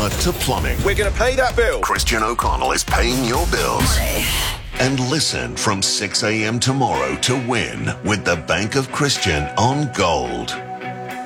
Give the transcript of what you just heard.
plumber to plumbing. We're going to pay that bill. Christian O'Connell is paying your bills. And listen from 6 a.m. tomorrow to win with the Bank of Christian on Gold.